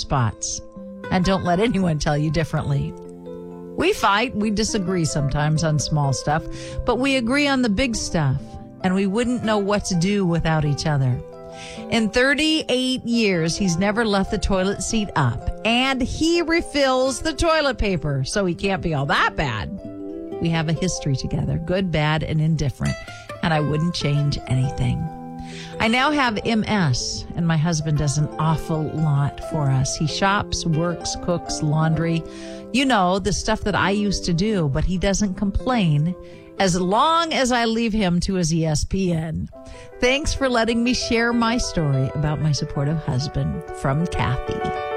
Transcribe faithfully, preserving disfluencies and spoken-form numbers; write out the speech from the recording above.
spots. And don't let anyone tell you differently. We fight, we disagree sometimes on small stuff, but we agree on the big stuff, and we wouldn't know what to do without each other. In thirty-eight years, he's never left the toilet seat up, and he refills the toilet paper, so he can't be all that bad. We have a history together, good, bad, and indifferent, and I wouldn't change anything. I now have M S, and my husband does an awful lot for us. He shops, works, cooks, laundry. You know, the stuff that I used to do, but he doesn't complain as long as I leave him to his E S P N. Thanks for letting me share my story about my supportive husband. From Kathy.